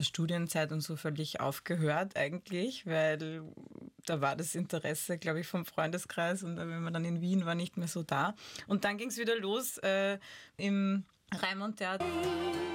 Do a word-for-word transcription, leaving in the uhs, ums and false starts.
Studienzeit und so völlig aufgehört eigentlich, weil da war das Interesse, glaube ich, vom Freundeskreis und wenn man dann in Wien war, nicht mehr so da. Und dann ging es wieder los äh, im Raimund-Theater.